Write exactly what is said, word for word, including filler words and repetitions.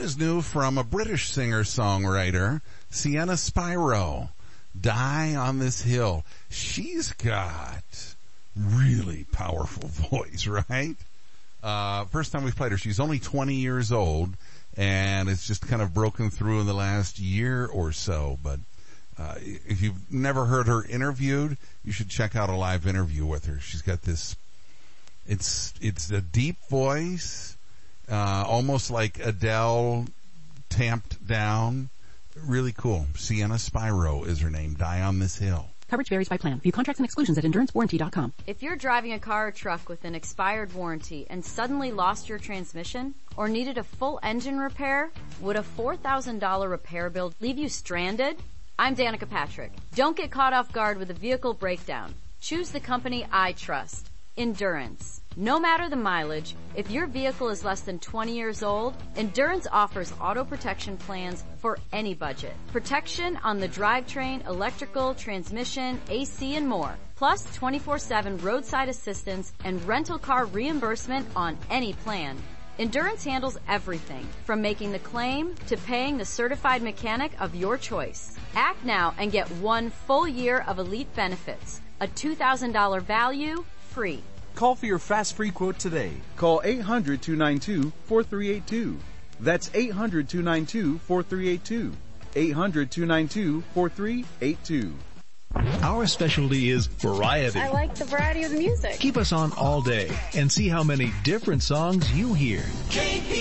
is new from a British singer-songwriter, Sienna Spiro. Die on This Hill. She's got really powerful voice, right? Uh, first time we've played her, she's only twenty years old, and it's just kind of broken through in the last year or so. But uh, if you've never heard her interviewed, you should check out a live interview with her. She's got this, it's it's a deep voice, uh, almost like Adele tamped down. Really cool. Sienna Spiro is her name. Die on This Hill. Coverage varies by plan. View contracts and exclusions at endurance warranty dot com. If you're driving a car or truck with an expired warranty and suddenly lost your transmission or needed a full engine repair, would a four thousand dollars repair bill leave you stranded? I'm Danica Patrick. Don't get caught off guard with a vehicle breakdown. Choose the company I trust. Endurance. No matter the mileage, if your vehicle is less than twenty years old, Endurance offers auto protection plans for any budget. Protection on the drivetrain, electrical, transmission, A C, and more. Plus twenty-four seven roadside assistance and rental car reimbursement on any plan. Endurance handles everything, from making the claim to paying the certified mechanic of your choice. Act now and get one full year of elite benefits. A two thousand dollars value, free. Call for your fast free quote today. Call eight hundred, two nine two, four three eight two. That's eight hundred, two nine two, four three eight two. eight hundred, two nine two, four three eight two. Our specialty is variety. I like the variety of the music. Keep us on all day and see how many different songs you hear.